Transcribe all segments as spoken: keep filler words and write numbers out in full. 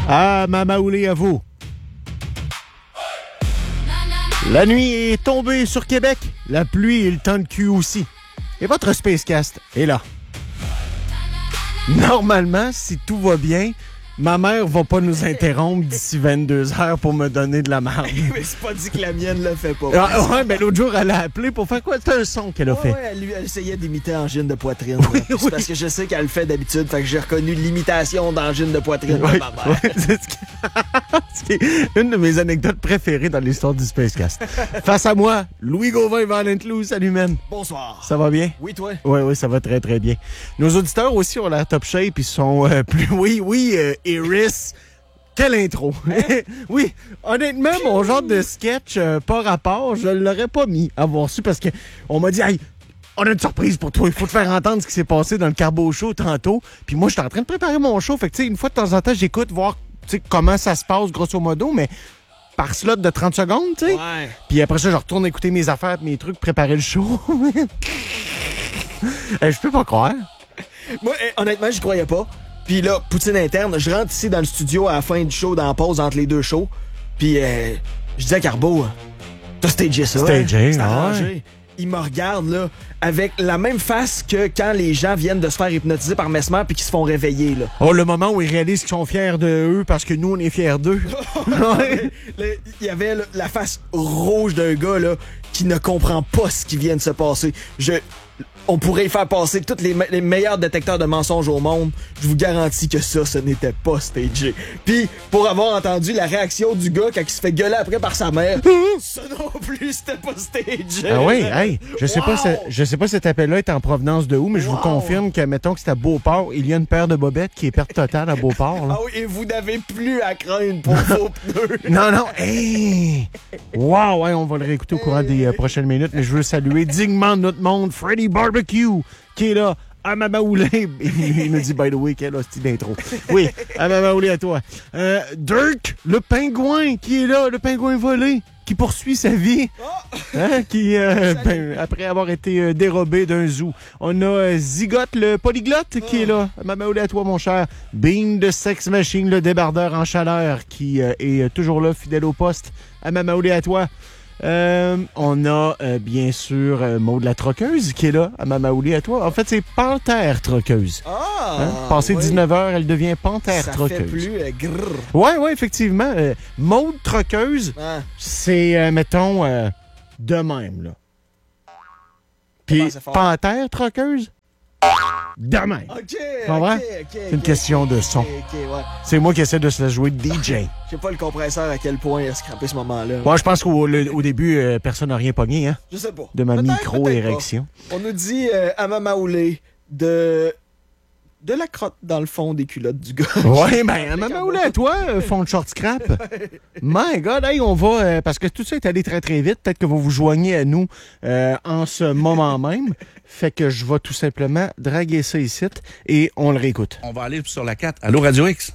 Ah, Mamaoulé à vous. La nuit est tombée sur Québec. La pluie et le temps de cul aussi. Et votre Spacecast est là. Normalement, si tout va bien, ma mère va pas nous interrompre d'ici vingt-deux heures pour me donner de la marde. Mais c'est pas dit que la mienne le fait pas. Ah, ouais, mais l'autre jour, elle a appelé pour faire quoi? C'est un son qu'elle a ouais, fait. Ouais, elle, elle essayait d'imiter angine de poitrine. Oui, c'est oui. parce que je sais qu'elle le fait d'habitude, fait que j'ai reconnu l'imitation d'angine de poitrine Oui, de ma mère. oui, c'est ce qui- c'est une de mes anecdotes préférées dans l'histoire du Spacecast. Face à moi, Louis Gauvin, Valentlou. Salut, man. Bonsoir. Ça va bien? Oui, toi? Oui, oui, ça va très, très bien. Nos auditeurs aussi ont l'air top shape. Ils sont euh, plus... Oui, oui, euh, Iris... Quelle intro! Oui, honnêtement, mon genre de sketch euh, pas rapport, je l'aurais pas mis à voir su parce que on m'a dit, hey, on a une surprise pour toi, il faut te faire entendre ce qui s'est passé dans le Carbo Show tantôt. Puis moi, j'étais en train de préparer mon show, fait que tu sais, une fois de temps en temps, j'écoute voir tu sais, comment ça se passe grosso modo, mais par slot de trente secondes, tu sais. Ouais. Puis après ça, je retourne écouter mes affaires, mes trucs, préparer le show. Eh, je peux pas croire. Moi, eh, honnêtement, j'y croyais pas. Puis là, poutine interne, je rentre ici dans le studio à la fin du show, dans la pause entre les deux shows. Puis euh, je dis à Carbo, t'as stagé ça. Stagé, hein? C'est ouais. arrangé. Il me regarde, là, avec la même face que quand les gens viennent de se faire hypnotiser par Mesmer puis qu'ils se font réveiller, là. Oh, le moment où ils réalisent qu'ils sont fiers de eux parce que nous, on est fiers d'eux. Ouais. Le- Il y avait là, la face rouge d'un gars, là, qui ne comprend pas ce qui vient de se passer. Je... On pourrait y faire passer tous les, me- les meilleurs détecteurs de mensonges au monde. Je vous garantis que ça, ce n'était pas stagé. Puis, pour avoir entendu la réaction du gars quand il se fait gueuler après par sa mère, ça non plus, c'était pas stagé. Ah oui, hey, je sais pas, Wow! ce- je sais pas cet appel-là est en provenance de où, mais je vous Wow! confirme que, mettons que c'est à Beauport, il y a une paire de bobettes qui est perte totale à Beauport. Là. Ah oui, et vous n'avez plus à craindre pour vos pneus. Non, non, hey! Wow, ouais, on va le réécouter au courant des euh, prochaines minutes, mais je veux saluer dignement notre monde, Freddy Barbecue, qui est là, à Mamaoulé. Il me dit, by the way, quel hostie d'intro. Oui, à Mamaoulé, à toi. Euh, Dirk, le pingouin, qui est là, le pingouin volé, qui poursuit sa vie, hein, qui, euh, ben, après avoir été euh, dérobé d'un zoo. On a euh, Zigote, le polyglotte, qui est là. Mamaoulé, à toi, mon cher. Bean de Sex Machine, le débardeur en chaleur, qui euh, est euh, toujours là, fidèle au poste. À Mamaoulé, à toi. Euh, on a euh, bien sûr euh, Maud la troqueuse qui est là à Mamaoulé à toi. En fait, c'est Panthère troqueuse. Ah! Hein? Passé oui. dix-neuf heures, elle devient Panthère Ça troqueuse. fait plus euh, grrr. Ouais, ouais, effectivement. Euh, Maud troqueuse, Ah. c'est, euh, mettons, euh, de même, là. Puis Comment c'est fort? Panthère troqueuse, de même. OK, comprends? OK, OK. C'est une question de son. OK, OK, ouais. C'est moi qui essaie de se la jouer de D J. Je sais pas le compresseur à quel point il a scrappé ce moment-là. Moi, je pense qu'au le- au début, euh, personne n'a rien pogné, hein, Je sais pas. de ma Peut-être, micro-érection. peut-être pas. On nous dit euh, à Mamaoulé de... de la crotte dans le fond des culottes du gars. Ouais, ben, maman, où là, toi, euh, fond de short scrap? My God, hey, on va, euh, parce que tout ça est allé très, très vite. Peut-être que vous vous joignez à nous euh, en ce moment même. Fait que je vais tout simplement draguer ça ici et on le réécoute. On va aller sur la quatre. Allô, Radio X?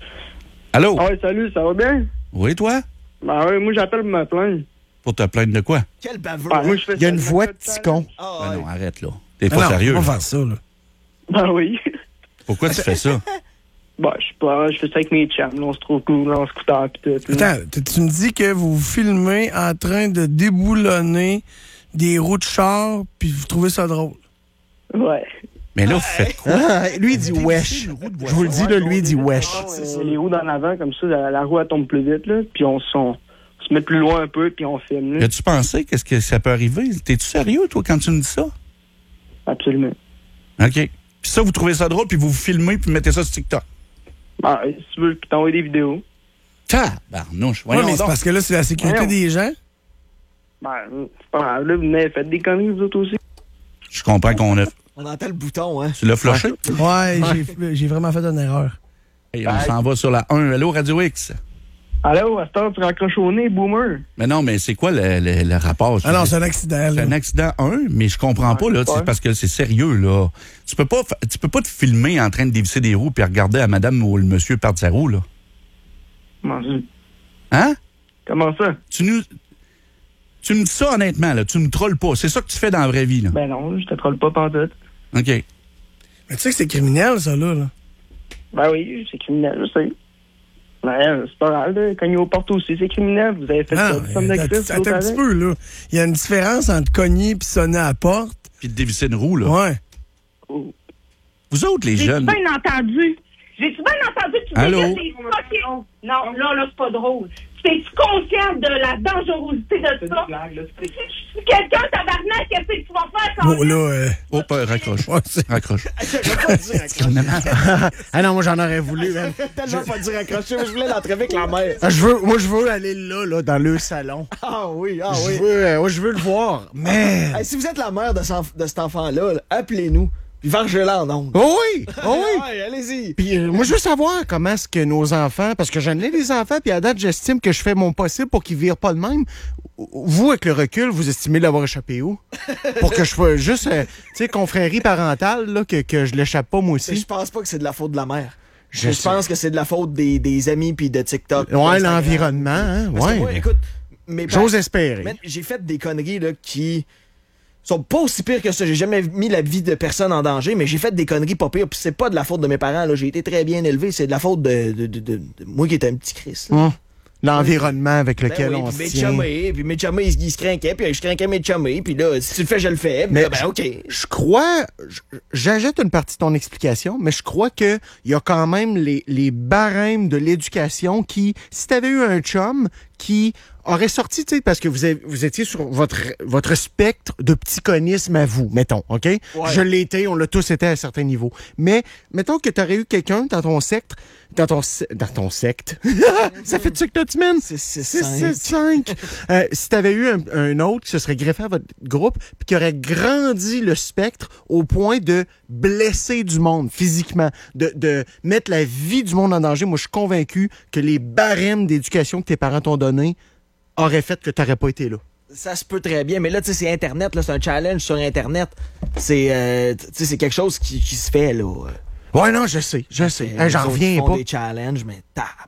Allô? Ah ouais, salut, ça va bien? Oui, toi? Ben oui, moi j'appelle pour me plaindre. Pour te plaindre de quoi? Quel baveux. Ben, hein? moi, je fais Il y a ça, une je voix fais de ça. petit con. Ah, Ben ouais. non, arrête, là. T'es pas Ah non, sérieux. on va là. faire ça, là. Ben oui. Pourquoi tu fais ça? Ben, je sais pas, je fais ça avec mes chums, là, on se trouve cool, là, en scooter pis tout. là. Attends, t- tu me dis que vous vous filmez en train de déboulonner des roues de char, puis vous trouvez ça drôle. Ouais. Mais là, vous faites quoi? Ah, lui, il dit wesh. Je vous le dis, là, lui, il dit wesh. Euh, les roues d'en avant, comme ça, la, la roue elle tombe plus vite, là, puis on, s- on, on se met plus loin un peu, puis on filme, là. As-tu pensé qu'est-ce que ça peut arriver? T'es-tu sérieux, toi, quand tu me dis ça? Absolument. OK. Puis ça, vous trouvez ça drôle, puis vous vous filmez, puis mettez ça sur TikTok. Ben, si tu veux, je peux t'envoyer des vidéos. Tabarnouche. Ouais, Voyons mais c'est donc. parce que là, c'est la sécurité Voyons. des gens. Ben, c'est pas grave, là, vous venez, faites des conneries, vous autres aussi. Je comprends qu'on a... On entend le bouton, hein? Tu l'as flushé? Ouais, j'ai- j'ai vraiment fait une erreur. Hey, on s'en va sur la un. Allô, Radio X? Allô, à cette heure, tu raccroches au nez, boomer. Mais non, mais c'est quoi le, le- le rapport? Ah non, c'est un accident, C'est là. un accident, un, mais je comprends pas, là, ouais. c'est parce que c'est sérieux, là. Tu peux pas, fa- tu peux pas te filmer en train de dévisser des roues puis regarder à madame ou le monsieur perdre sa roue, là. Comment ça? Hein? Comment ça? Tu nous, tu me dis ça honnêtement, là. Tu me trolles pas. C'est ça que tu fais dans la vraie vie, là. Ben non, je te trolle pas pantoute. OK. Mais tu sais que c'est criminel, ça, là. là. Ben oui, c'est criminel, je sais. Ouais, c'est pas grave, là. Cogner aux portes aussi, c'est criminel. Vous avez fait Non, ça, du somme attends, d'actrice, attends un petit peu, là. Il y a une différence entre cogner et sonner à la porte. Puis de dévisser une roue, là. Ouais. Vous autres, les J'ai-tu jeunes... bien entendu? J'ai-tu bien entendu que tu Allô? disais des fucking... Non, là, là, c'est pas drôle. T'es-tu conscient de la dangerosité de ça? Si je suis quelqu'un, tabarnak, qu'est-ce que tu vas faire quand Bon, là, euh, Oh, pas, raccroche. ouais, c'est- Raccroche. Ah non, moi, j'en aurais voulu, man. Tellement pas dire accrocher, mais je voulais l'entrer avec la mère. Ah, je veux, moi, je veux aller là, là, dans le salon. Ah oui, ah Je oui. veux, euh, ouais, je veux le voir. Man! Hey, si vous êtes la mère de, cet enf- de cet enfant-là, là, appelez-nous. Puis vargez-la en ondes. Oh oui! Oh oui! Ouais, allez-y. Puis euh, moi, je veux savoir comment est-ce que nos enfants, parce que j'en ai des enfants, puis à date, j'estime que je fais mon possible pour qu'ils virent pas de même. Vous, avec le recul, vous estimez l'avoir échappé où? Pour que je sois juste, euh, tu sais, confrérie parentale, là, que, que je l'échappe pas moi Je aussi. pense pas que c'est de la faute de la mère. Je Je, sais. pense que c'est de la faute des, des amis puis de TikTok. Ouais, d'Instagram. l'environnement, hein? Parce que Ouais. moi, écoute, mes parents- J'ose espérer. Man, j'ai fait des conneries là, qui sont pas aussi pires que ça. J'ai jamais mis la vie de personne en danger, mais j'ai fait des conneries pas pires. Puis c'est pas de la faute de mes parents. Là. J'ai été très bien élevé. C'est de la faute de, de, de, de- de moi qui étais un petit Chris. là. Hum. L'environnement avec Ben lequel oui, on puis se mes tient. chumés, puis mes chumés, ils, ils se craquaient, puis je craquais mes chumés, puis là, si tu le fais, je le fais. Puis Mais là, ben OK. Je crois, j- j'ajoute une partie de ton explication, mais je crois que il y a quand même les, les barèmes de l'éducation qui, si t'avais eu un chum qui aurait sorti, tu sais, parce que vous, avez- vous étiez sur votre, votre spectre de psychonisme à vous, mettons, OK? Je l'ai été, on l'a tous été à certains niveaux. Mais, mettons que t'aurais eu quelqu'un dans ton secte, dans ton, se- dans ton secte. Ça fait-tu que tu semaines? C'est c'est six, cinq. six, cinq. Euh, si t'avais eu un, un autre qui se serait greffé à votre groupe puis qui aurait grandi le spectre au point de blesser du monde physiquement, de, de mettre la vie du monde en danger, moi, je suis convaincu que les barèmes d'éducation que tes parents t'ont donné auraient fait que t'aurais pas été là. Ça se peut très bien, mais là, tu sais, c'est Internet, là, c'est un challenge sur Internet. C'est, euh, tu sais, c'est quelque chose qui, qui se fait, là. Ouais, non, je sais, je sais. Euh, Hey, J'en les autres reviens font pas. des challenges, mais tabarouette.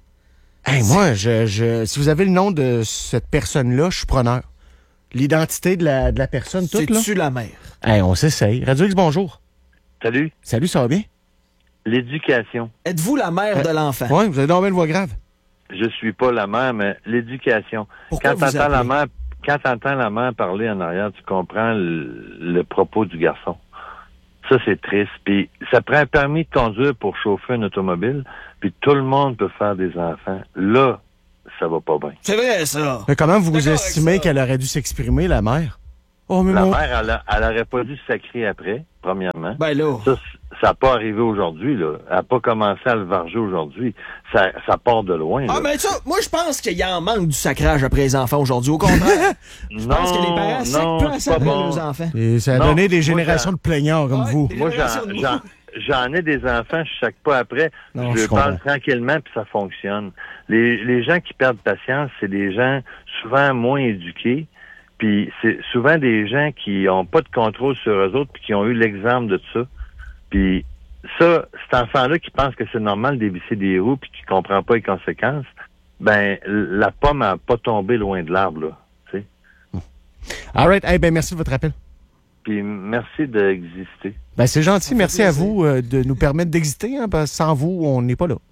Hey, moi, je, je, si vous avez le nom de cette personne-là, je suis preneur. L'identité de la, de la personne, toute, là. C'est-tu la mère? Hey, on s'essaye. Radio X, bonjour. Salut. Salut, ça va bien? L'éducation. Êtes-vous la mère Euh, de l'enfant? Ouais, vous avez donc bien une voix grave. Je suis pas la mère, mais l'éducation. Pourquoi Quand vous t'entends la appelez? mère, quand t'entends la mère parler en arrière, tu comprends le, le propos du garçon. Ça, c'est triste. Puis ça prend un permis de conduire pour chauffer une automobile, puis tout le monde peut faire des enfants. Là, ça va pas bien. C'est vrai, ça. Mais comment vous vous D'accord avec estimez ça. qu'elle aurait dû s'exprimer, la mère? Oh, mais La mon... mère, elle, a- elle aurait pas dû se sacrer après, premièrement. Ben là. Ça, ça n'a pas arrivé aujourd'hui, là. Elle n'a pas commencé à le varger aujourd'hui. Ça, ça part de loin, là. Ah, mais ça, moi, je pense qu'il y en manque du sacrage après les enfants aujourd'hui. Au contraire, je non, pense que les parents sacrent non, peu assez c'est pas après bon. leurs enfants. Et ça a Non, donné des moi, générations ça- de plaignards comme Ouais, vous. des- Moi, j'en, génération de j'en, j'en ai des enfants, je sac pas après. Non, je je le parle comprends. tranquillement, puis ça fonctionne. Les, les gens qui perdent patience, c'est des gens souvent moins éduqués, puis c'est souvent des gens qui ont pas de contrôle sur eux autres, puis qui ont eu l'exemple de ça. Puis ça, cet enfant-là qui pense que c'est normal d'évisser des roues, puis qui comprend pas les conséquences, ben la pomme n'a pas tombé loin de l'arbre, là. Tu sais. All right. Hey, ben, merci de votre appel. Puis merci d'exister. Ben, c'est gentil. Merci à plaisir. vous euh, de nous permettre d'exister, hein, parce que sans vous, on n'est pas là.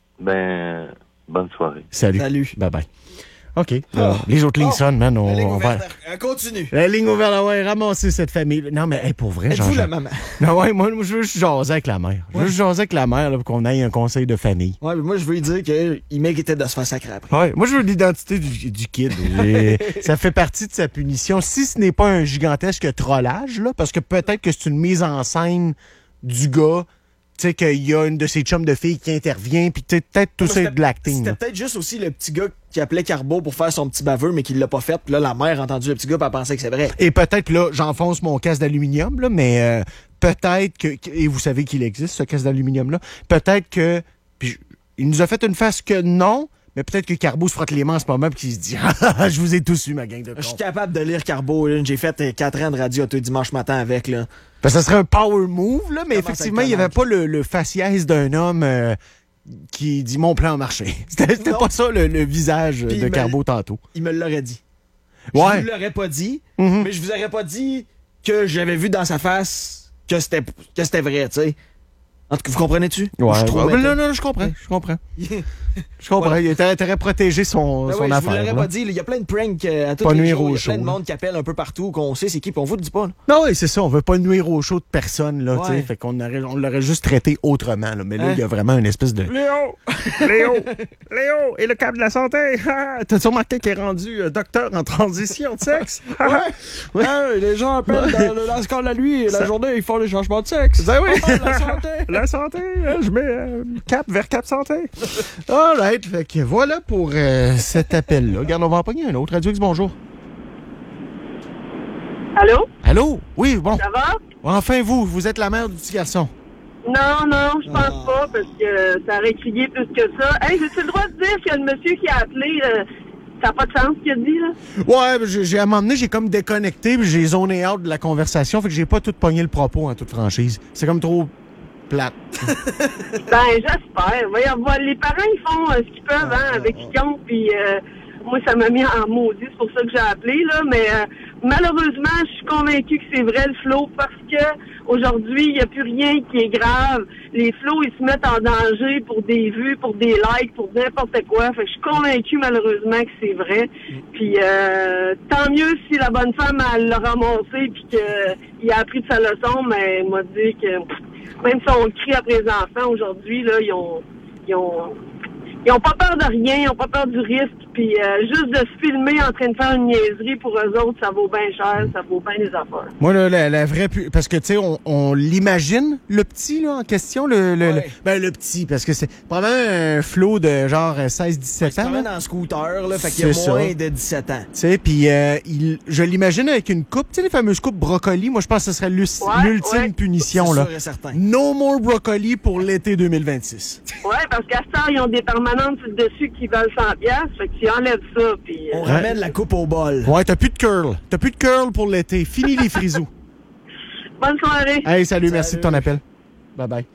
Ben, bonne soirée. Salut. Salut. Bye bye. OK. Là, les autres lignes Oh, sonnent, man. On, La ligne on va... ouverte, euh, continue. La ligne ouverte, là, ouais, ramasser cette famille. Non, mais hey, pour vrai, Êtes-vous Jean-Jean- la maman? Non, ouais, moi, moi, je veux juste jaser avec la mère. Je veux juste jaser avec la mère là, pour qu'on aille un conseil de famille. Ouais, mais moi, je veux lui dire qu'il méritait de se faire sacrer après. Ouais, moi, je veux l'identité du, du kid. Et ça fait partie de sa punition. Si ce n'est pas un gigantesque trollage, là, parce que peut-être que c'est une mise en scène du gars, tu sais, qu'il y a une de ses chums de filles qui intervient, puis tu sais, peut-être tout ça est de l'acting. C'était là. peut-être juste aussi le petit gars qui appelait Carbo pour faire son petit baveux, mais qui l'a pas fait. Puis là, la mère a entendu le petit gars, puis elle pensait que c'est vrai. Et peut-être, là, j'enfonce mon casque d'aluminium, là, mais euh, peut-être que, que- et vous savez qu'il existe, ce casque d'aluminium-là, peut-être que, puis je- il nous a fait une face que non, mais peut-être que Carbo se frotte les mains en ce moment et qu'il se dit « Ah, je vous ai tous eu, ma gang de Je suis cons. capable de lire Carbo. Là. J'ai fait euh, quatre ans de radio tous les dimanches matin avec. Là. » Ben, ça serait un power move, là, mais Comment effectivement, ça il n'y avait pas le, le faciès d'un homme euh, qui dit « Mon plan a marché ». C'était c'était Non. pas ça le, le visage Puis de il me- Carbo tantôt. Il me l'aurait dit. Je Ouais. vous l'aurais pas dit, Mhm. mais je vous aurais pas dit que j'avais vu dans sa face que c'était que c'était vrai, tu sais. En tout cas, vous comprenez-tu? Ouais, Je trouve ouais, métal. non, non, je comprends, je comprends. Je comprends. Il a intérêt à protéger son, Ben son oui, je vous affaire. l'aurais là. pas dit. Il y a plein de pranks euh, à tous Pas les nuire jours. au Il y a plein show, de là. monde qui appelle un peu partout, qu'on sait c'est qui, puis on vous le dit pas. Là. Non, oui, c'est ça. On veut pas nuire au show de personne, là, Ouais. tu sais. Fait qu'on aurait, on l'aurait juste traité autrement, là. Mais là, Hein? il y a vraiment une espèce de. Léo! Léo! Léo! Et le câble de la santé! Ah, t'as-tu remarqué qu'il est rendu euh, docteur en transition de sexe? Ouais. Hein, les gens appellent dans le dans de la nuit, la journée, ils font les changements de sexe. Ben oui! La santé. La santé! hein, Je mets euh, cap vers cap santé. All right. Fait que voilà pour euh, cet appel-là. Regarde, on va en pogner un autre. Radio X, bonjour. Allô? Allô? Oui, bon. Ça va? Enfin, vous, vous êtes la mère du petit garçon. Non, non, je pense Ah. pas, parce que ça aurait crié plus que ça. Hey, j'ai-tu le droit de dire qu'il y a le monsieur qui a appelé, euh, ça n'a pas de sens ce qu'il a dit, là? Ouais, ben, j'ai, j'ai- à un moment donné, j'ai comme déconnecté, puis j'ai zoné out de la conversation, fait que j'ai pas tout pogné le propos en toute franchise. C'est comme trop plate. Ben, j'espère. Voyons, voir, les parents, ils font euh, ce qu'ils peuvent, hein, avec ce qu'ils ont, puis euh, moi, ça m'a mis en maudit, c'est pour ça que j'ai appelé, là, mais euh, malheureusement, je suis convaincue que c'est vrai, le flow, parce que aujourd'hui, il n'y a plus rien qui est grave. Les flows, ils se mettent en danger pour des vues, pour des likes, pour n'importe quoi. Fait que je suis convaincue, malheureusement, que c'est vrai. Puis, euh, tant mieux si la bonne femme, elle l'a ramassé, puis qu'il a appris de sa leçon, mais il m'a dit que même si on crie après les enfants aujourd'hui, là, ils ont, ils ont, ils ont pas peur de rien, ils ont pas peur du risque, puis euh, juste de se filmer en train de faire une niaiserie pour eux autres, ça vaut bien cher, ça vaut bien les affaires. Moi, là, la, la vraie... pu- Parce que, tu sais, on, on l'imagine, le petit, là, en question, le... le, Ouais. le- ben, le petit, parce que c'est probablement un flow de genre seize dix-sept Il se ans, promène là. en scooter, là, fait qu'il y a C'est moins ça. de dix-sept ans. Tu sais, puis euh, il, je l'imagine avec une coupe, tu sais, les fameuses coupes brocoli. Moi, je pense que ce serait l'us- Ouais, l'ultime ouais. punition, C'est là. sûr et certain. No more brocoli pour l'été deux mille vingt-six. Ouais, parce qu'à ce temps, ils ont des permanentes sur le dessus qui valent cent piastres, fait que tu enlèves ça, puis... euh, On ramène la coupe au bol. Ouais, t'as plus de curl. T'as plus de curl pour l'été. Fini les frisous. bonne soirée! Hey, salut, merci Salut. de ton appel. Bye bye.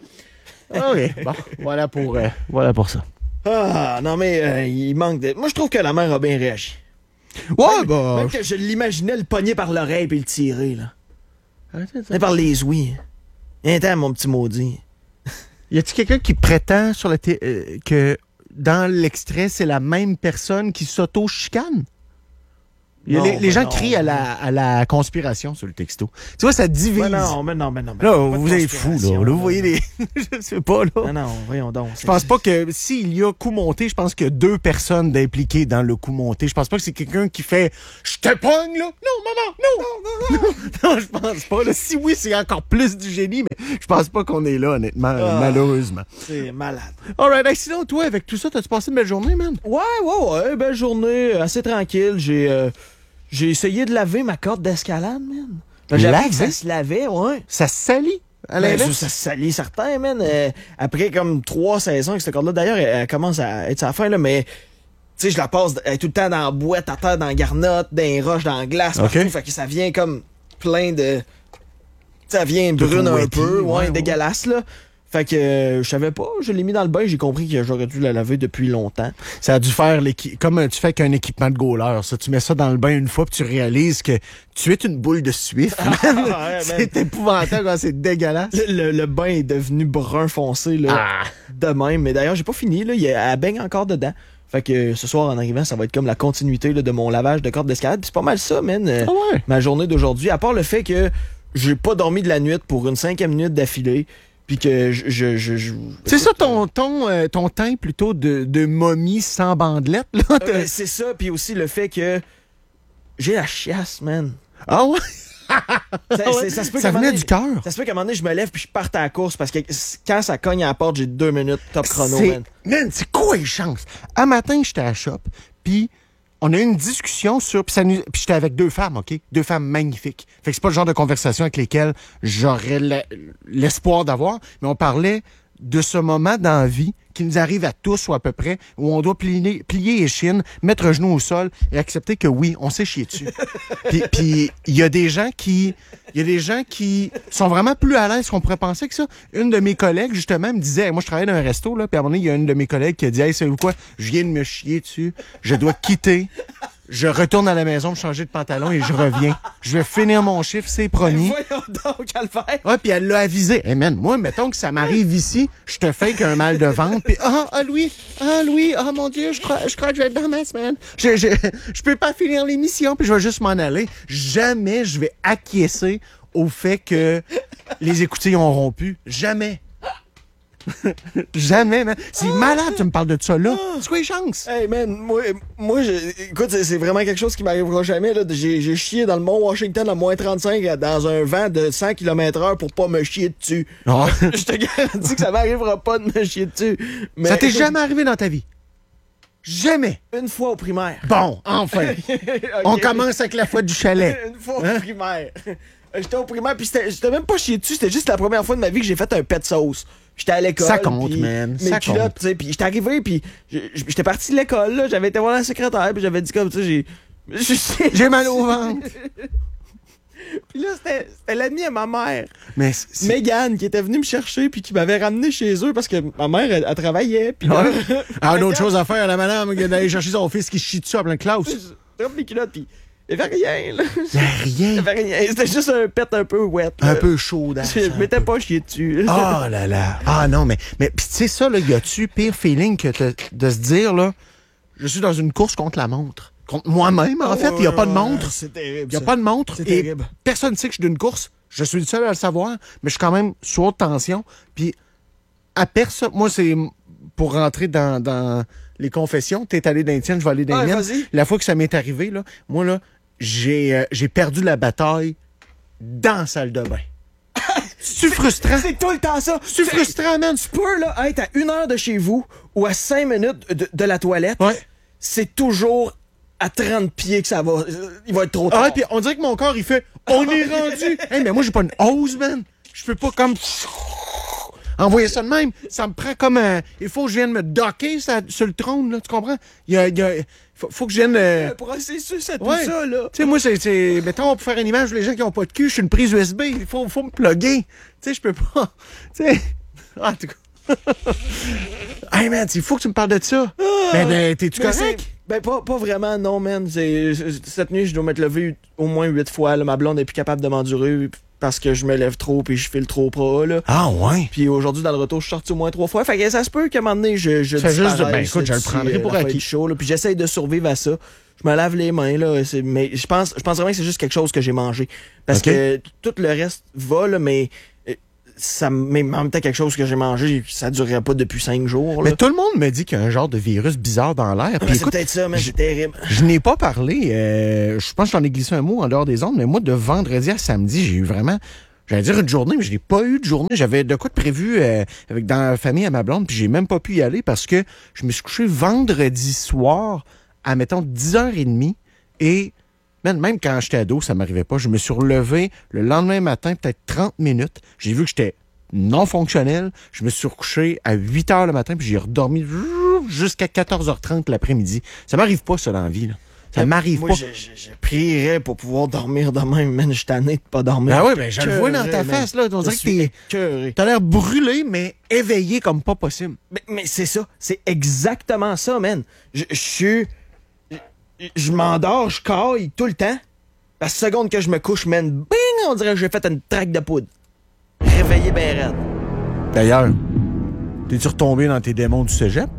OK, bon, voilà pour, euh, voilà pour ça. Ah, non, mais euh, il manque de... Moi, je trouve que la mère a bien réagi. Ouais, même, bah... même que je l'imaginais le pogner par l'oreille puis le tirer, là. C'est par les ouïes. Un temps, mon petit maudit. Y a-t-il quelqu'un qui prétend sur la té- euh, que dans l'extrait, c'est la même personne qui s'auto-chicane? Il y a Non, les, les ben gens non. crient à la, à la conspiration sur le texto. Tu vois, ça divise. Mais non, mais non, mais non. mais Là, non, pas de vous êtes fous, là. conspiration, Là, vous voyez les... je sais pas, là. Non, non, voyons donc. Je pense pas que s'il y a coup monté, je pense qu'il y a deux personnes d'impliquées dans le coup monté. Je pense pas que c'est quelqu'un qui fait « Je te pogne, là! Non, maman! Non! Non, non, non! » Non, je pense pas. Là. Si oui, c'est encore plus du génie, mais je pense pas qu'on est là, honnêtement, Ah. malheureusement. C'est malade. All right. Hey, sinon, toi, avec tout ça, t'as-tu passé une belle journée, man? Ouais, ouais, ouais. Belle journée, assez tranquille. J'ai euh, j'ai essayé de laver ma corde d'escalade, man. Ben, J'ai appris que ça Laver? se lavait, ouais. Ça se salit, à Ben, l'inverse? ça, ça se salit certain, man. Euh, après comme trois saisons avec cette corde-là, d'ailleurs, elle, elle commence à être sa fin, là, mais tu sais, je la passe, elle est tout le temps dans la boîte, à terre, dans la garnotte, dans les roches, dans la glace, Ok. partout. Fait que ça vient comme plein de... Ça vient brune un wetty, peu, ouais, ouais, ouais. dégueulasse, là. Fait que euh, je savais pas, je l'ai mis dans le bain, j'ai compris que j'aurais dû la laver depuis longtemps. Ça a dû faire l'équi- comme euh, tu fais avec un équipement de goaler. Ça, tu mets ça dans le bain une fois, puis tu réalises que tu es une boule de suif. ouais, man. C'est épouvantable, quand c'est dégueulasse. Le, le- le bain est devenu brun foncé, là, Ah. de même. Mais d'ailleurs, j'ai pas fini, là, il y a, elle baigne encore dedans. Fait que euh, ce soir, en arrivant, ça va être comme la continuité là, de mon lavage de corde d'escalade. Puis c'est pas mal ça, man. euh, Ah ouais? Ma journée d'aujourd'hui, à part le fait que j'ai pas dormi de la nuit pour une cinquième nuit d'affilée, puis que je... je, je, je- C'est ça ton, ton, euh, ton teint plutôt de, de momie sans bandelette, là? Euh, T'as- c'est ça, puis aussi le fait que j'ai la chiasse, man. Ah ouais? Ça, c'est- ça se peut Ça qu'à un venait moment du donné- cœur. Ça se peut qu'à un moment donné, je me lève puis je parte à la course parce que quand ça cogne à la porte, j'ai deux minutes top chrono, C'est- man. Man, c'est quoi les chances? Un matin, j'étais à la shop, puis on a eu une discussion sur... Puis ça nous- puis j'étais avec deux femmes, OK? Deux femmes magnifiques. Fait que c'est pas le genre de conversation avec lesquelles j'aurais la- l'espoir d'avoir, mais on parlait de ce moment dans la vie qui nous arrive à tous ou à peu près, où on doit plier, plier les chines, mettre un genou au sol et accepter que oui, on s'est chié dessus. Puis- Puis il y a des gens qui... Il y a des gens qui sont vraiment plus à l'aise qu'on pourrait penser que ça. Une de mes collègues, justement, me disait, moi, je travaillais dans un resto, là, puis à un moment donné, il y a une de mes collègues qui a dit, hey, savez-vous quoi? Je viens de me chier dessus. Je dois quitter Je retourne à la maison me changer de pantalon et je reviens. Je vais finir mon chiffre, c'est promis. Voyons donc, Calvaire. Ouais, puis elle l'a avisé. Hey man, moi, mettons que ça m'arrive ici, je te fake un mal de ventre, puis ah, ah Louis, ah Louis, ah mon Dieu, je crois, je crois que je vais être dans ma semaine. Je, je, je peux pas finir l'émission, puis je vais juste m'en aller. Jamais je vais acquiescer au fait que les écoutilles ont rompu. Jamais. Jamais, man. C'est malade, tu me parles de ça, là. C'est quoi les chances? Hey, man, moi, moi je, écoute, c'est, c'est vraiment quelque chose qui m'arrivera jamais, là. J'ai, j'ai chié dans le mont Washington à moins trente-cinq dans un vent de cent kilomètres heure pour pas me chier dessus. Oh. Je te garantis que ça m'arrivera pas de me chier dessus. Mais, ça t'est écoute, jamais arrivé dans ta vie? Jamais. Une fois au primaire. Bon, enfin. Okay. On commence avec la fois du chalet. Une fois Hein? au primaire. J'étais au primaire, puis c'était, j'étais même pas chié dessus, c'était juste la première fois de ma vie que j'ai fait un pet sauce. J'étais à l'école. Ça compte, pis man. Mes Ça culottes, compte. tu sais, puis j'étais arrivé, puis j'étais parti de l'école, là, j'avais été voir la secrétaire, puis j'avais dit comme ça, j'ai... J'ai mal au ventre. Puis là, c'était, c'était l'ami à ma mère, Mais c'est... Mégane, qui était venue me chercher, puis qui m'avait ramené chez eux, parce que ma mère, elle, elle travaillait, puis là... Ouais. Ah, une autre chose à faire, la madame, d'aller chercher son fils qui chie dessus à plein de classe. J'ai rempli les culottes, puis il y avait rien, là. Il y a Il y rien. avait rien. C'était juste un pet un peu wet, là. Un peu chaud dans Je m'étais pas chié dessus. Oh là là. Ah non, mais, mais pis tu sais ça, là, y a-tu pire feeling que te- de se dire, là, je suis dans une course contre la montre? Contre moi-même, en fait, il n'y a pas de montre. C'est terrible. Il n'y a ça. pas de montre. C'est Et terrible. personne ne sait que je suis d'une course. Je suis le seul à le savoir, mais je suis quand même sous haute tension. Puis, à personne. Moi, c'est pour rentrer dans, dans les confessions. T'es allé dans les tiennes, je vais aller dans les Ouais, miennes. vas-y. La fois que ça m'est arrivé, là, moi, là, j'ai euh, j'ai perdu la bataille dans la salle de bain. C'est frustrant. C'est tout le temps ça. C'est frustrant, man. Tu peux là, être à une heure de chez vous ou à cinq minutes de, de la toilette. Ouais. C'est toujours à trente pieds que ça va. Il va être trop tard. Ah, puis on dirait que mon corps, il fait « On est rendu! » Hey, mais moi, j'ai pas une hose, man. Je peux pas comme... Envoyer ça de même. Ça me prend comme un... Il faut que je vienne me docker ça, sur le trône, là, tu comprends? Il y a... il y a- faut, faut que je vienne... euh, Pour essayer ça, ça, tout Ouais. ça, là. Tu sais, moi, c'est, c'est... Mettons, pour faire une image, les gens qui ont pas de cul, je suis une prise U S B. Il faut, faut me plugger. Tu sais, je peux pas... Tu sais... En tout cas... Hey, man, il faut que tu me parles de ça. Ben, ben, t'es-tu Mais correct? c'est- Ben, pas, pas vraiment, non, man. C'est, cette nuit, je dois m'être levé au moins huit fois. Là. Ma blonde n'est plus capable de m'endurer parce que je me lève trop puis je file trop pas, là. Ah, ouais. Puis aujourd'hui, dans le retour, je suis sorti au moins trois fois. Fait que ça se peut qu'à un moment donné, je, je Fais juste de- disparaisse, ben, écoute, je le d'ici, prendrai euh, pour la fin acquis. du show, là. Puis j'essaye de survivre à ça. Je me lave les mains, là. C'est- mais je pense, je pense vraiment que c'est juste quelque chose que j'ai mangé. Parce Ok. que tout le reste va, là, mais euh, ça, mais en même temps, quelque chose que j'ai mangé, ça durerait pas depuis cinq jours, là. Mais tout le monde me dit qu'il y a un genre de virus bizarre dans l'air. Ouais, Puis c'est écoute, peut-être ça, mais je- c'est terrible. je n'ai pas parlé. euh, je pense que j'en ai glissé un mot en dehors des ondes, mais moi, de vendredi à samedi, j'ai eu vraiment... J'allais dire une journée, mais je n'ai pas eu de journée. J'avais de quoi de prévu euh, avec dans la famille à ma blonde, puis j'ai même pas pu y aller parce que je me suis couché vendredi soir à, mettons, dix heures trente et man, même quand j'étais ado, ça m'arrivait pas. Je me suis relevé le lendemain matin, peut-être trente minutes. J'ai vu que j'étais non fonctionnel. Je me suis recouché à huit heures le matin, puis j'ai redormi jusqu'à quatorze heures trente l'après-midi. Ça m'arrive pas, ça, dans la vie, là. Ça m'arrive Moi, pas. je, je, je prierais pour pouvoir dormir demain, man. Je suis tanné de pas dormir. Ah oui, ben je le vois dans ta Écœuré, face, là. On man. dirait Je que suis t'es... écœuré. T'as l'air brûlé, mais éveillé comme pas possible. Mais, mais c'est ça. C'est exactement ça, man. Je je suis... Je, je m'endors, je caille tout le temps. La seconde que je me couche, man, bing, on dirait que j'ai fait une traque de poudre. Réveillé ben raide. D'ailleurs, t'es-tu retombé dans tes démons du cégep?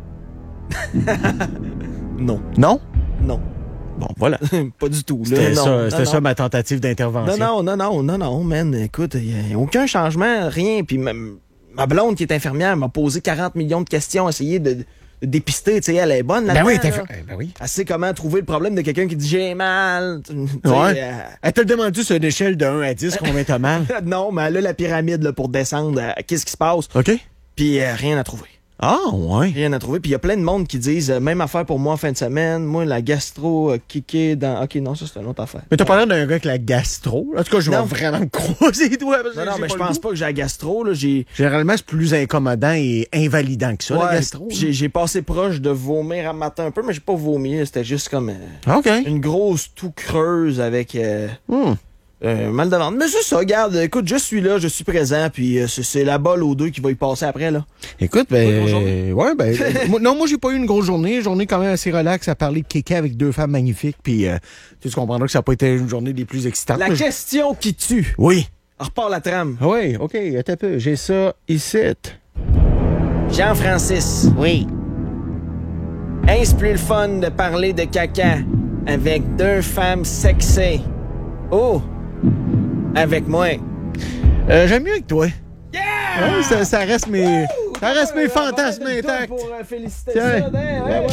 Non. Non? Non. Bon, voilà. Pas du tout. Là. C'était Non, ça, non, c'était non. ça ma tentative d'intervention. Non, non, non, non, non, non, man. Écoute, il n'y a aucun changement, rien. Puis ma, ma blonde qui est infirmière m'a posé quarante millions de questions, essayé de, de dépister. Tu sais, elle est bonne Ben là-dedans. oui, t'as là. fait... Ben oui. Elle sait comment trouver le problème de quelqu'un qui dit j'ai mal. Tu sais, Ouais. euh, Elle t'a demandé sur une échelle de un à dix combien t'as mal? non, mais elle a la pyramide là, pour descendre. euh, Qu'est-ce qui se passe? OK. Puis euh, rien à trouver. Ah, ouais. Rien à trouver. Puis il y a plein de monde qui disent euh, même affaire pour moi en fin de semaine. Moi, la gastro euh, kické dans. Ok, non, ça c'est une autre affaire. Mais t'as pas l'air d'un gars avec la gastro. En tout cas, je vais Non. vraiment me croiser les doigts. parce que Non, non, j'ai mais pas je le pense goût. pas que j'ai la gastro. Là. J'ai. Généralement, c'est plus incommodant et invalidant que ça, la Ouais, gastro. puis j'ai, j'ai passé proche de vomir un matin un peu, mais j'ai pas vomi. C'était juste comme euh, OK. une grosse toux creuse avec. euh, Hmm. Euh, mal de ventre. Mais c'est ça, regarde, écoute, je suis là, je suis présent, puis euh, c'est, c'est la balle aux deux qui va y passer après, là. Écoute, ben, Oui, bonjour. euh, ouais, ben, euh, moi- non, moi, j'ai pas eu une grosse journée. Journée quand même assez relax à parler de kéké avec deux femmes magnifiques, puis euh, tu comprendras que ça n'a pas été une journée des plus excitantes. La Mais je- question qui tue. Oui. Repart la trame. Ah oui, OK, attends un peu. J'ai ça ici. Jean-Francis. Oui. Est-ce plus le fun de parler de caca avec deux femmes sexées? Oh! Avec moi. Euh, j'aime mieux avec toi. Yeah! Ouais, ça, ça reste mes, ça reste mes fantasmes intacts. Pour euh, féliciter Tiens. ça, hein, Ben ouais.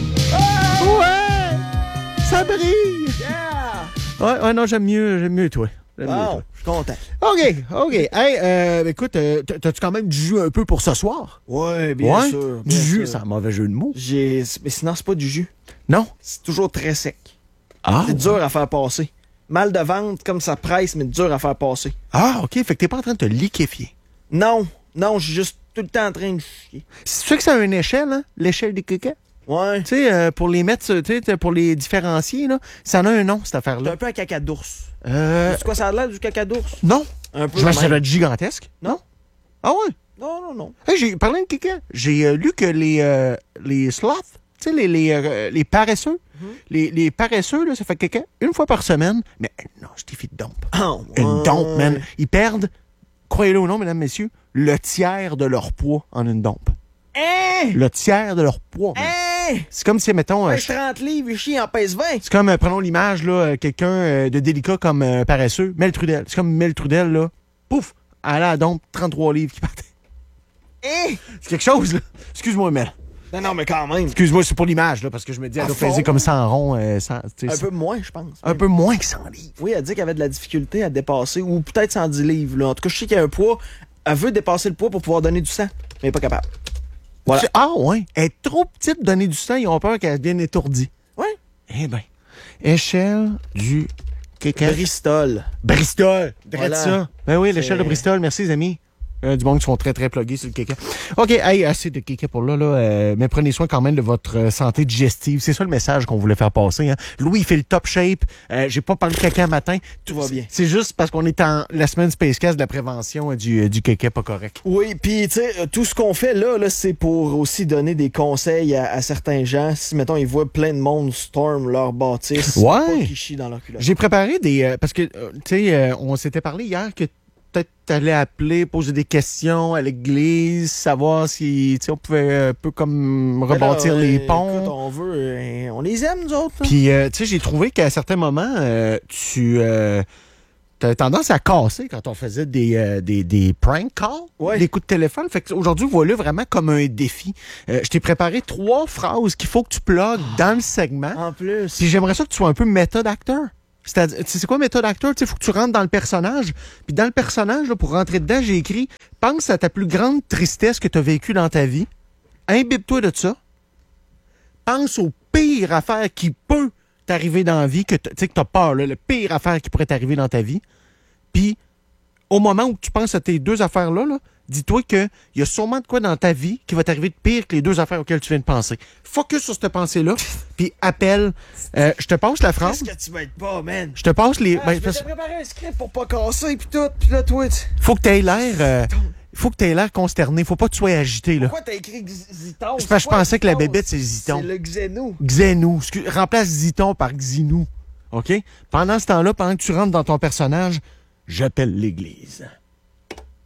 ouais. Ouais! Ça brille! Yeah! Ouais, ouais, non, j'aime mieux, j'aime mieux toi. J'aime mieux Bon, toi. je suis content. OK, OK. Hey, euh, écoute, euh, t'as- t'as-tu quand même du jus un peu pour ce soir? Ouais, bien ouais? sûr. Du bien jus, sûr. c'est un mauvais jeu de mots. J'ai... Mais sinon, c'est pas du jus. Non? C'est toujours très sec. Ah! C'est dur à faire passer. Mal de ventre, comme ça presse, mais dur à faire passer. Ah, OK. Fait que t'es pas en train de te liquéfier. Non, non, je suis juste tout le temps en train de chier. C'est sûr que c'est une échelle, hein? L'échelle des kékés? Ouais. Tu sais, euh, pour les mettre, tu sais, pour les différencier, là, ça en a un nom, cette C'est affaire-là. un peu un caca d'ours. Euh. C'est quoi ça a l'air du caca d'ours? Non. Un peu. Je pense de que ça même. doit être gigantesque. Non. Ah ouais? Non, non, non. Hey, j'ai parlé de quelqu'un. J'ai euh, lu que les, euh, les sloths, tu sais, les, les, euh, les paresseux, Mhm. les, les paresseux, là, ça fait quelqu'un une fois par semaine. Mais euh, non, je t'ai fait de dompe. Oh, Une ouais. dompe, man. Ils perdent, croyez-le ou non, mesdames, messieurs, le tiers de leur poids en une dompe. Hein? Le tiers de leur poids. man. Hein? C'est comme si, mettons, euh, Pèse trente livres, il chie en pèse vingt. c'est comme, euh, prenons l'image, là, euh, quelqu'un euh, de délicat comme euh, paresseux, Mel Trudel. C'est comme Mel Trudel, là, pouf, elle a la dompe, trente-trois livres qui partent. Hein? C'est quelque chose, là. Excuse-moi, Mel. Non, non, mais quand même. Excuse-moi, c'est pour l'image, là, parce que je me dis, elle À doit fond. peser comme ça en rond. euh, cent, tu sais, Un peu moins, je pense. un peu moins que cent livres. Oui, elle dit qu'elle avait de la difficulté à dépasser, ou peut-être cent dix livres. Là. En tout cas, je sais qu'il y a un poids. Elle veut dépasser le poids pour pouvoir donner du sang, mais elle n'est pas capable. Voilà. Tu- Ah, ouais. Elle est trop petite pour donner du sang, ils ont peur qu'elle devienne étourdie. Ouais. Eh bien, échelle du kéké. Bristol. Bristol. Drette Voilà. ça. Ben oui, l'échelle C'est- de Bristol. Merci, les amis. Euh, du monde qui sont très, très plugués sur le kéké. OK, hey, assez de kéké pour là, là. euh, mais prenez soin quand même de votre euh, santé digestive. C'est ça le message qu'on voulait faire passer. Hein. Louis, il fait le top shape. Euh, J'ai pas parlé de caca matin. Tout va bien. C'est juste parce qu'on est en la semaine Spacecast de la prévention euh, du, euh, du kéké pas correct. Oui, puis tu sais, euh, tout ce qu'on fait là, là c'est pour aussi donner des conseils à, à certains gens. Si, mettons, ils voient plein de monde storm leur bâtisse, Ouais. pas qu'ils chient dans leur culotte. J'ai préparé des... euh, parce que, euh, tu sais, euh, on s'était parlé hier que peut-être t'allais appeler, poser des questions à l'église, savoir si, tu sais, on pouvait un peu comme rebâtir Mais là, les euh, ponts. écoute, on veut, euh, on les aime, nous autres. là. Puis, euh, tu sais, j'ai trouvé qu'à certains moments, euh, tu euh, as tendance à casser quand on faisait des, euh, des, des prank calls, Ouais. des coups de téléphone. Fait qu'aujourd'hui, voilà vraiment comme un défi. Euh, je t'ai préparé trois phrases qu'il faut que tu plugues dans le segment. En plus. Puis j'aimerais ça que tu sois un peu méthode acteur. C'est-à-dire, tu sais, c'est quoi méthode acteur? Tu sais, faut que tu rentres dans le personnage. Puis dans le personnage, là, pour rentrer dedans, j'ai écrit « Pense à ta plus grande tristesse que tu as vécue dans ta vie. Imbibe-toi de ça. Pense aux pires affaires qui peut t'arriver dans la vie, que tu sais, que t'as peur, là, le pire affaire qui pourrait t'arriver dans ta vie. Puis, au moment où tu penses à tes deux affaires-là, là, dis-toi qu'il y a sûrement de quoi dans ta vie qui va t'arriver de pire que les deux affaires auxquelles tu viens de penser. Focus sur cette pensée-là, puis appelle. Euh, je te passe la phrase. Qu'est-ce que tu vas être pas, man? Je te passe les. Ah, ben, je parce- m'étais préparé un script pour pas casser, pis tout, pis là, toi, tu- faut que tu aies l'air. euh, faut que tu aies l'air consterné. Faut pas que tu sois agité, là. pourquoi t'as écrit X- Ziton? C'est parce que je quoi, pensais que la Ziton? bébête, c'est Ziton. C'est le Xenou. Xenou. Excuse- remplace Ziton par Xinou. OK? Pendant ce temps-là, pendant que tu rentres dans ton personnage, j'appelle l'église.